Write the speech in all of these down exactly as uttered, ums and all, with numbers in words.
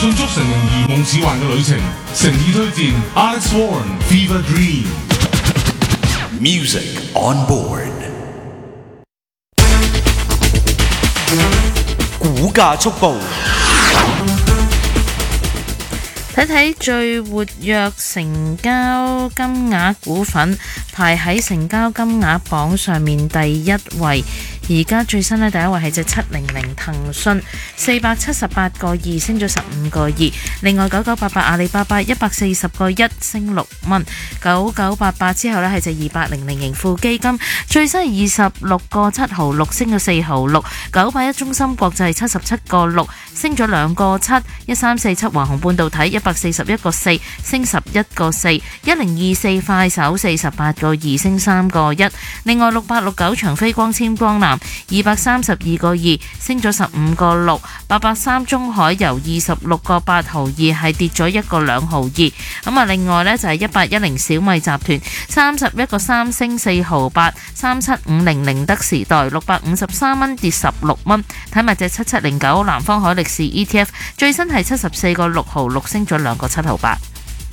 迅速成型而夢似幻嘅旅程，誠意推薦 Alex Warren Fever Dream Music on board。股價速報， 睇睇最活躍成交金額股份，排喺成交金額榜上面第一位。而家最新呢，第一位係隻七零零騰訊，四百七十八個二升咗十五個二。另外九九八八阿里巴巴一百四十個一升六蚊。九九八八之後呢，係隻二八零零盈富基金，最新係二十六個七毫六升咗四毫六。九八一中芯國際七十七個六升咗兩個七。一三四七華虹半導體一百四十一個四升十一個四。一零二四快手四十八個二升三個一。另外六八六九長飛光纖光南二百三十二個二升咗十五個六。八百三中海油二十六個八毫二係跌咗一個兩毫二。咁啊，另外呢，就係一八一零小米集團三十一個三升四毫八。三七五零寧德時代六百五十三蚊跌十六蚊。睇埋隻七七零九南方海力士 E T F 最新係七十四個六毫六升咗兩個七毫八。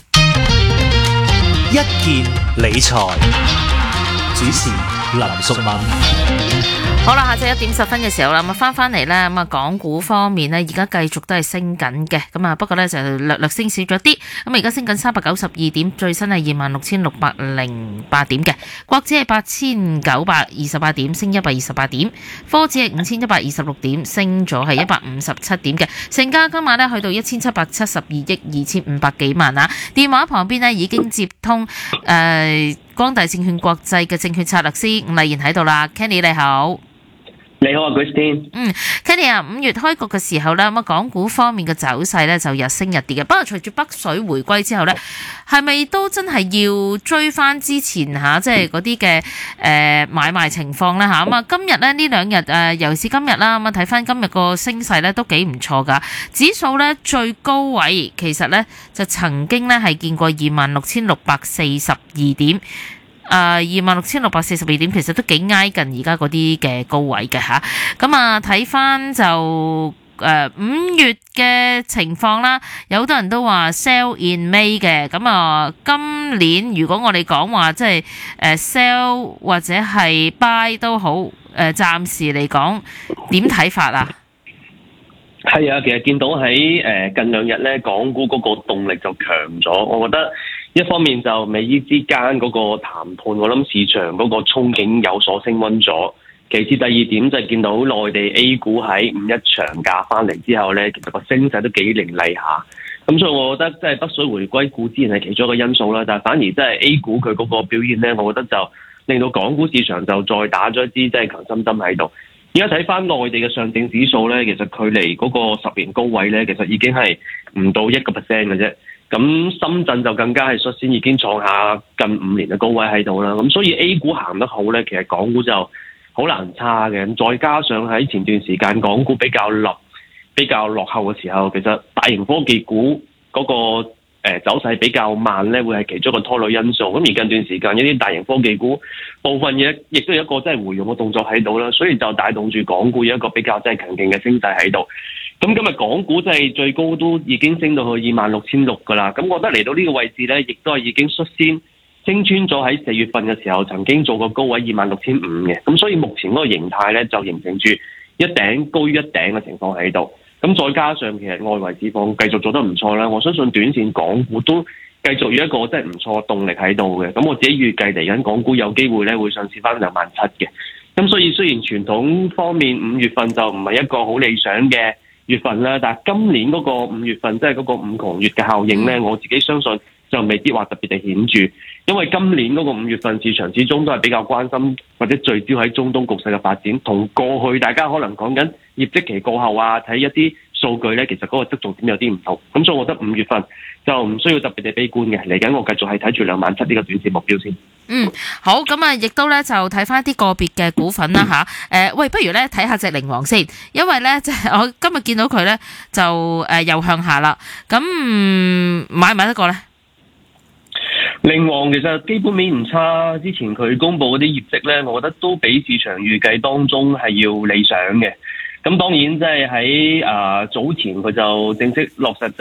一件理財主持林淑敏。 好啦，下晝一點十分嘅時候啦，咁啊翻翻嚟啦，咁啊港股方面呢，而家繼續都係升緊嘅，咁啊不過呢，就略略升少咗啲，咁而家升緊三百九十二點，最新係二萬六千六百零八點嘅，國指係八千九百二十八點，升一百二十八點，科指係五千一百二十六點，升咗係一百五十七點嘅，成交今晚呢，去到一千七百七十二億二千五百幾萬啊，電話旁邊呢，已經接通誒、呃、光大證券國際嘅證券策略師伍麗賢喺度啦 ，Kenny 你好。 你好啊 ，Christine。 嗯 Kenny 啊，五月開局嘅時候咧，咁啊港股方面嘅走勢咧就日升日跌嘅。不過隨住北水回歸之後咧，係咪都真係要追翻之前吓，即係嗰啲嘅誒買賣情況咧吓？咁啊，今日咧呢兩日誒，尤其是今日啦，咁啊睇翻今日個升勢咧都幾唔錯噶。指數咧最高位其實咧就曾經咧係見過二萬六千六百四十二點。誒二萬六千六百四十二點，其實都幾挨近而家嗰啲嘅高位嘅嚇。咁啊，睇翻就誒五、呃、月嘅情況啦，有好多人都話 sell in May 嘅。咁啊，今年如果我哋講話即係誒 sell 或者係 buy 都好，誒、呃、暫時嚟講點睇法啊？ 係啊，其實見到喺誒近兩日咧，港股嗰個動力就強咗，我覺得。一方面就美伊之間嗰個談判，我諗市場嗰個憧憬有所升溫咗。其次第二點就係見到內地 A 股喺五一長假翻嚟之後咧，其實個升勢都幾凌厲下。咁所以我覺得即係北水回歸固然係其中一個因素啦，但係反而即係 A 股佢嗰個表現咧，我覺得就令到港股市場就再打咗一支即係強心針喺度。而家睇翻內地嘅上證指數咧，其實距離嗰個十年高位咧，其實已經係唔到一個 percent 嘅啫。咁深圳就更加係率先已經創下近五年嘅高位喺度啦，咁所以 A 股行得好咧，其實港股就好難差嘅。再加上喺前段時間港股比較落比較落後嘅時候，其實大型科技股嗰、那個、呃、走勢比較慢咧，會係其中一個拖累因素。咁而近段時間一啲大型科技股部分嘢亦都有一個即係回勇嘅動作喺度啦，所以就帶動住港股有一個比較即係強勁嘅升勢喺度。咁今日港股即係最高都已經升到去二萬六千六噶啦，咁我覺得嚟到呢個位置咧，亦都係已經率先升穿咗喺四月份嘅時候曾經做過高位二萬六千五嘅，咁所以目前嗰個形態咧就形成住一頂高於一頂嘅情況喺度，咁再加上其實外圍市況繼續做得唔錯啦，我相信短線港股都繼續有一個即係唔錯嘅動力喺度嘅，咁我自己預計嚟緊港股有機會咧會上試翻兩萬七嘅，咁所以雖然傳統方面五月份就唔係一個好理想嘅月份啦，但係今年嗰個五月份即係嗰個五窮月嘅效應咧，我自己相信就未必話特別地顯著，因為今年嗰個五月份市場始終都係比較關心或者聚焦喺中東局勢嘅發展，同過去大家可能講緊業績期過後啊，睇一啲數據咧，其實嗰個側重點有啲唔同，咁所以我覺得五月份就唔需要特別地悲觀嘅，嚟緊我繼續係睇住兩萬七呢個短線目標先。 嗯，好，咁啊，亦都咧就睇翻啲個別嘅股份啦吓。誒、呃，喂，不如咧睇下隻靈王先，因為咧即係我今日見到佢咧就誒、呃、又向下啦。咁、嗯、買唔買得過咧？ 靈王其實基本面唔差，之前佢公布嗰啲業績咧，我覺得都比市場預計當中係要理想嘅。咁當然即係喺啊早前佢就正式落實。